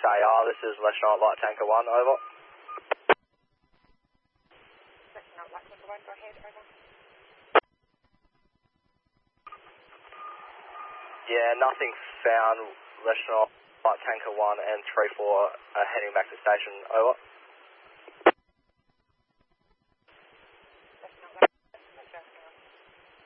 XAR, this is Astronaut Light Tanker 1, over. Astronaut Light Tanker 1, go ahead, over. Yeah, nothing found. Astronaut Light Tanker 1 and 3-4 heading back to station, over.